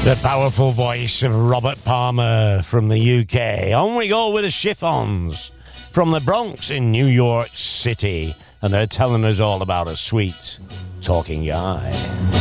The powerful voice of Robert Palmer from the UK. On we go with the Chiffons from the Bronx in New York City. And they're telling us all about a sweet talking guy.